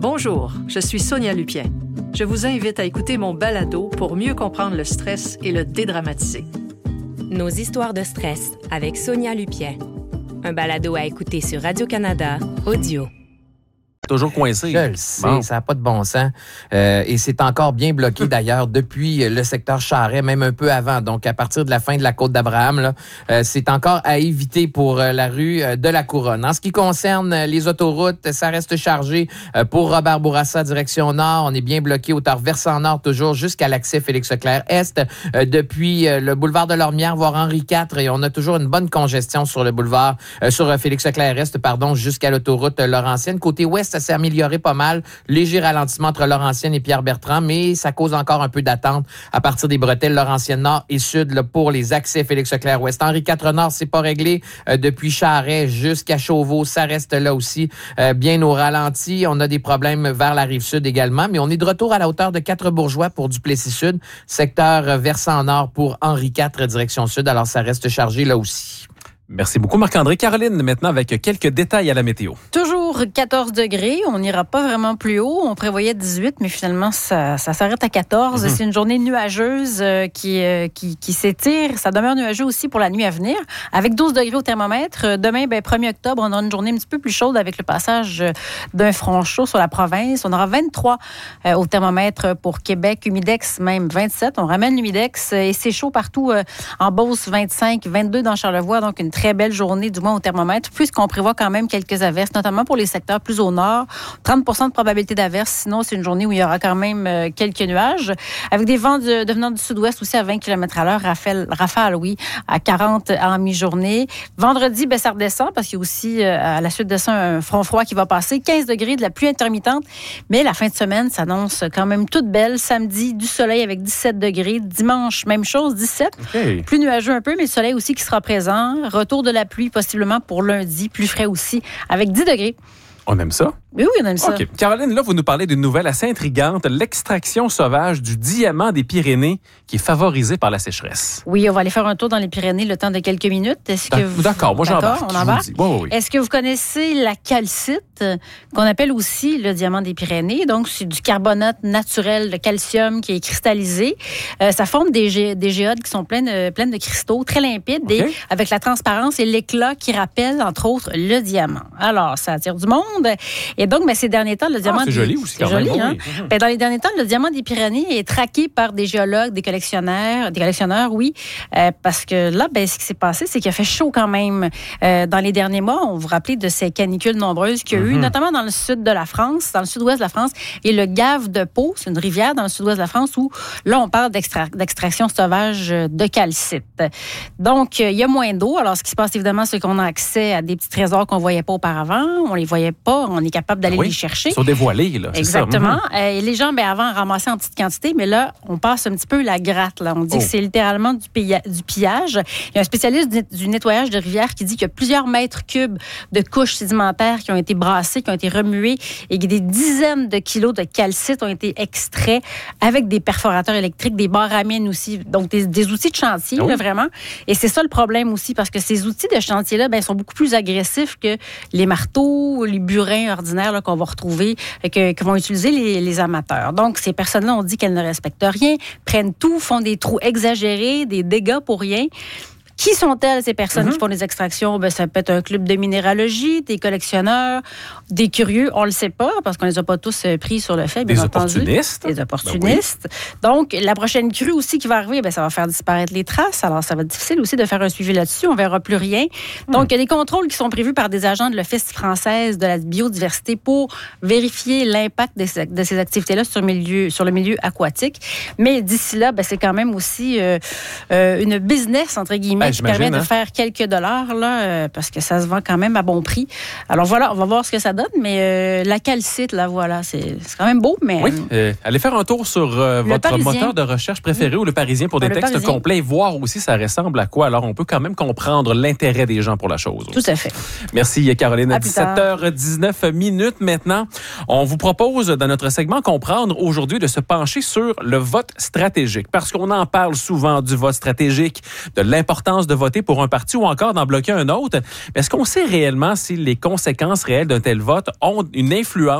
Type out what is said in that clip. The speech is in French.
Bonjour, je suis Sonia Lupien. Je vous invite à écouter mon balado pour mieux comprendre le stress et le dédramatiser. Nos histoires de stress avec Sonia Lupien. Un balado à écouter sur Radio-Canada Audio. Toujours coincé. Je le sais, ça n'a pas de bon sens. Et c'est encore bien bloqué d'ailleurs depuis le secteur Charest, même un peu avant. Donc à partir de la fin de la Côte d'Abraham, là, c'est encore à éviter pour la rue de la Couronne. En ce qui concerne les autoroutes, ça reste chargé pour Robert Bourassa, direction nord. On est bien bloqué auteur versant nord toujours jusqu'à l'accès Félix-Leclerc-Est. Depuis le boulevard de Lormière, voire Henri IV, et on a toujours une bonne congestion sur le boulevard, sur Félix-Leclerc-Est, jusqu'à l'autoroute Laurentienne. Côté ouest, ça s'est amélioré pas mal. Léger ralentissement entre Laurentienne et Pierre-Bertrand, mais ça cause encore un peu d'attente à partir des bretelles Laurentienne Nord et Sud là, pour les accès Félix-Leclerc-Ouest. Henri IV Nord, c'est pas réglé. Depuis Charest jusqu'à Chauveau, ça reste là aussi bien au ralenti. On a des problèmes vers la Rive-Sud également, mais on est de retour à la hauteur de Quatre-Bourgeois pour Duplessis-Sud, secteur versant nord pour Henri IV, direction Sud. Alors, ça reste chargé là aussi. Merci beaucoup, Marc-André. Caroline, maintenant, avec quelques détails à la météo. Toujours 14 degrés. On n'ira pas vraiment plus haut. On prévoyait 18, mais finalement, ça s'arrête à 14. C'est une journée nuageuse qui s'étire. Ça demeure nuageux aussi pour la nuit à venir, avec 12 degrés au thermomètre. Demain, 1er octobre, on aura une journée un petit peu plus chaude avec le passage d'un front chaud sur la province. On aura 23 au thermomètre pour Québec. Humidex, même 27. On ramène l'humidex et c'est chaud partout en Beauce, 25, 22 dans Charlevoix. Donc, une très belle journée, du moins au thermomètre, puisqu'on prévoit quand même quelques averses, notamment pour les secteurs plus au nord. 30 % de probabilité d'averses. Sinon, c'est une journée où il y aura quand même quelques nuages, avec des vents devenant du sud-ouest aussi à 20 km à l'heure. Rafale, oui, à 40 en mi-journée. Vendredi, ça redescend parce qu'il y a aussi, à la suite de ça, un front froid qui va passer. 15 degrés, de la pluie intermittente. Mais la fin de semaine s'annonce quand même toute belle. Samedi, du soleil avec 17 degrés. Dimanche, même chose, 17. Okay. Plus nuageux un peu, mais le soleil aussi qui sera présent. Retour de la pluie, possiblement pour lundi, plus frais aussi, avec 10 degrés. On aime ça? Oui, on aime ça. OK. Caroline, là, vous nous parlez d'une nouvelle assez intrigante, l'extraction sauvage du diamant des Pyrénées qui est favorisée par la sécheresse. Oui, on va aller faire un tour dans les Pyrénées le temps de quelques minutes. D'accord, moi j'embarque. On embarque. Oui. Est-ce que vous connaissez la calcite, qu'on appelle aussi le diamant des Pyrénées? Donc, c'est du carbonate naturel de calcium qui est cristallisé. Ça forme des géodes qui sont pleines de cristaux, très limpides, okay. Et avec la transparence et l'éclat qui rappelle, entre autres, le diamant. Alors, ça attire du monde. Et donc, ces derniers temps, le diamant... c'est joli aussi, quand même. Hein? Oui. Dans les derniers temps, le diamant des Pyrénées est traqué par des géologues, des collectionneurs, oui, parce que là, ce qui s'est passé, c'est qu'il a fait chaud quand même dans les derniers mois. On vous rappelle de ces canicules nombreuses qu'il y a eu, notamment dans le sud de la France, dans le sud-ouest de la France, et le Gave de Pau, c'est une rivière dans le sud-ouest de la France où, là, on parle d'extraction sauvage de calcite. Donc, il y a moins d'eau. Alors, ce qui se passe, évidemment, c'est qu'on a accès à des petits trésors qu'on ne voyait pas auparavant. On les voyait pas, on est capable d'aller les chercher. Ils sont dévoilés, là. Exactement. Et les gens, avant, ramassaient en petite quantité, mais là, on passe un petit peu la gratte, là. On dit que c'est littéralement du pillage. Il y a un spécialiste du nettoyage de rivières qui dit qu'il y a plusieurs mètres cubes de couches sédimentaires qui ont été brassées, qui ont été remuées et que des dizaines de kilos de calcite ont été extraits avec des perforateurs électriques, des barres à mine aussi. Donc, des outils de chantier, là, vraiment. Et c'est ça le problème aussi, parce que ces outils de chantier-là, sont beaucoup plus agressifs que les marteaux, les burins ordinaires là, qu'on va retrouver, que vont utiliser les amateurs. Donc, ces personnes-là ont dit qu'elles ne respectent rien, prennent tout, font des trous exagérés, des dégâts pour rien. Qui sont-elles, ces personnes qui font des extractions? Ça peut être un club de minéralogie, des collectionneurs, des curieux, on le sait pas, parce qu'on les a pas tous pris sur le fait, bien entendu. Des opportunistes. Donc, la prochaine crue aussi qui va arriver, ça va faire disparaître les traces. Alors, ça va être difficile aussi de faire un suivi là-dessus. On verra plus rien. Donc, il y a des contrôles qui sont prévus par des agents de l'Office française de la biodiversité pour vérifier l'impact de ces activités-là sur le milieu aquatique. Mais d'ici là, c'est quand même aussi une business, entre guillemets, qui permet de faire quelques dollars, là, parce que ça se vend quand même à bon prix. Alors voilà, on va voir ce que ça donne, mais la calcite, là, voilà, c'est quand même beau, mais... Oui, allez faire un tour sur votre moteur de recherche préféré ou Le Parisien pour des textes complets et voir aussi ça ressemble à quoi. Alors, on peut quand même comprendre l'intérêt des gens pour la chose. Tout à fait. Merci, Caroline. À 17h19 maintenant, on vous propose, dans notre segment Comprendre aujourd'hui, de se pencher sur le vote stratégique, parce qu'on en parle souvent du vote stratégique, de l'importance de voter pour un parti ou encore d'en bloquer un autre. Mais est-ce qu'on sait réellement si les conséquences réelles d'un tel vote ont une influence